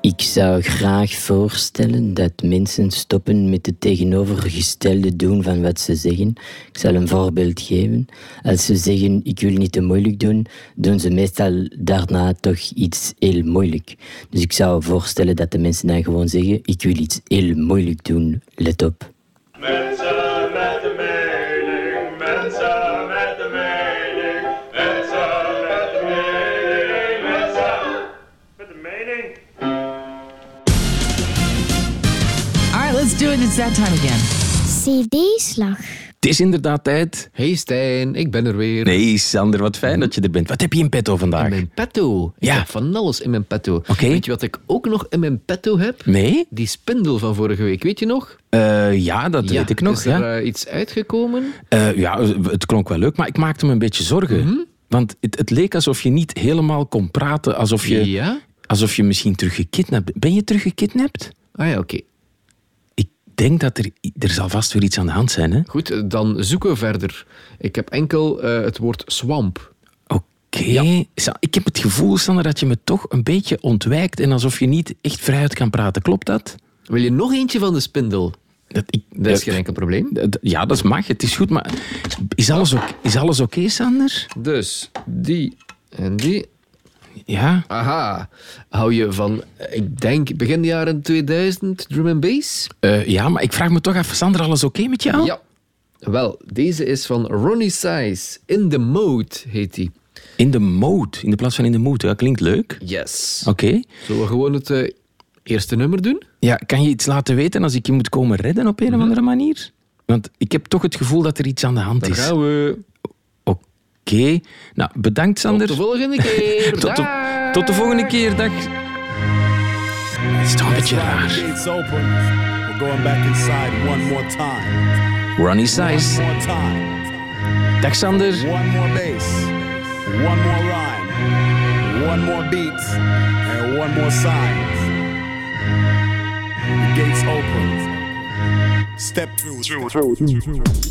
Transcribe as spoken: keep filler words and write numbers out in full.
Ik zou graag voorstellen dat mensen stoppen met het tegenovergestelde doen van wat ze zeggen. Ik zal een voorbeeld geven. Als ze zeggen, ik wil niet te moeilijk doen, doen ze meestal daarna toch iets heel moeilijk. Dus ik zou voorstellen dat de mensen dan gewoon zeggen, ik wil iets heel moeilijk doen, let op. Mensen met de mening, mensen met de mening, mensen met de mening, mensen met de mening. Alright, let's do it. It's that time again. C D-slag. Het is inderdaad tijd. Hey Stijn, ik ben er weer. Nee, Sander, wat fijn dat je er bent. Wat heb je in petto vandaag? In mijn petto. Ik Ja. heb van alles in mijn petto. Oké. Weet je wat ik ook nog in mijn petto heb? Nee? Die spindel van vorige week, weet je nog? Uh, ja, dat Ja, weet ik nog. Is er Ja. uh, iets uitgekomen? Uh, ja, het klonk wel leuk, maar ik maakte me een beetje zorgen. Mm-hmm. Want het, het leek alsof je niet helemaal kon praten, alsof je, Ja? alsof je misschien terug gekidnapt bent. Ben je terug gekidnapt? Ah ja, oké. Ik denk dat er... Er zal vast weer iets aan de hand zijn, hè? Goed, dan zoeken we verder. Ik heb enkel uh, het woord swamp. Oké. Ja. Sa- Ik heb het gevoel, Sander, dat je me toch een beetje ontwijkt en alsof je niet echt vrijuit kan praten. Klopt dat? Wil je nog eentje van de spindel? Dat, ik, Dat is geen enkel probleem. dat- Ja, dat mag. Het is goed, maar... Is alles oké, is alles oké, Sander? Dus die en die. Ja. Aha. Hou je van, eh, ik denk, begin jaren tweeduizend drum and bass? Uh, ja, maar ik vraag me toch af, Sander, alles oké met jou? Ja. Wel, deze is van Ronnie Size. In the Mode heet die. In de mode, in de plaats van in de mood. Dat klinkt leuk. Yes. Oké. Zullen we gewoon het eh, eerste nummer doen? Ja, kan je iets laten weten als ik je moet komen redden op een of andere manier? Want ik heb toch het gevoel dat er iets aan de hand Dan is. gaan we. Oké. Nou, bedankt, Sander. Tot de volgende keer. Tot de, Dag. tot de volgende keer. Dag. Het is toch een beetje raar. Gates open. We're going back inside one more time. Ronnie Size. One more time. Dag, Sander. One more bass. One more rhyme. One more beat. And one more sign. The gates open. Step through. through, through, through.